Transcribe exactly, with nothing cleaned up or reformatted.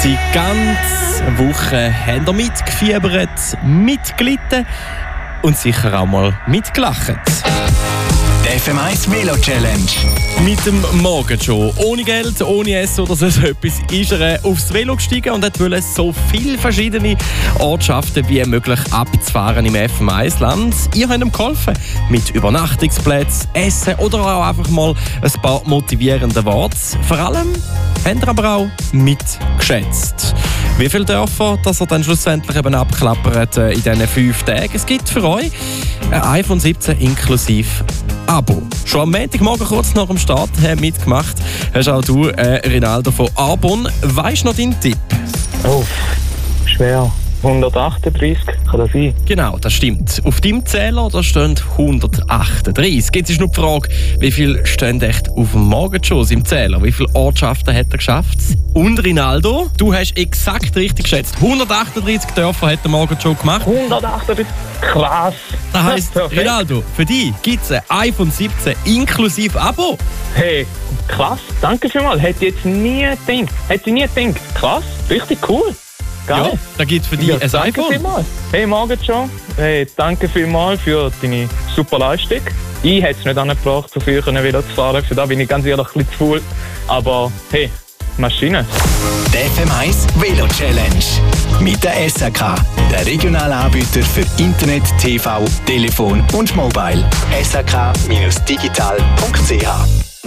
Die ganze Woche haben wir mitgefiebert, mitgelitten und sicher auch mal mitgelacht. Die F M eins Velo Challenge. Mit dem Morgenshow. Ohne Geld, ohne Essen oder so etwas ist er aufs Velo gestiegen und wollte so viele verschiedene Ortschaften wie möglich abzufahren im F M eins Land. Ihr habt ihm geholfen. Mit Übernachtungsplätzen, Essen oder auch einfach mal ein paar motivierende Worte. Vor allem habt ihr aber auch mitgeschätzt. Wie viele Dörfer, dass er dann schlussendlich eben abklappert in diesen fünf Tagen. Es gibt für euch ein iPhone siebzehn inklusive Abo. Schon am Montagmorgen kurz nach dem Start haben mitgemacht. Hast auch du, äh, Rinaldo von Arbon. Weisst du noch deinen Tipp? Oh, schwer. hundertachtunddreißig, kann das sein? Genau, das stimmt. Auf deinem Zähler da stehen hundertachtunddreißig. Jetzt ist nur die Frage, wie viel stehen echt auf dem Morgenshow im Zähler? Wie viele Ortschaften hat er geschafft? Und Rinaldo, du hast exakt richtig geschätzt. hundertachtunddreißig Dörfer hat der Morgenshow gemacht. hundertachtunddreißig? Krass! Das heisst, Rinaldo, für dich gibt es ein iPhone siebzehn inklusive Abo. Hey, krass, danke vielmals. Hätte ich jetzt nie gedacht. Hätte ich nie gedacht. Krass, richtig cool. Geil. Ja, da gibt es für dich Ja, ein danke iPhone. vielmals. Hey, morgen schon. Hey, danke vielmals für deine super Leistung. Ich hätte es nicht angebracht, so viel wieder zu fahren. Für da bin ich ganz ehrlich ein bisschen zu faul. Aber hey, Maschine. Die F M eins Velo Challenge. Mit der S A K, der regionale Anbieter für Internet, T V, Telefon und Mobile. S A K Bindestrich digital Punkt C H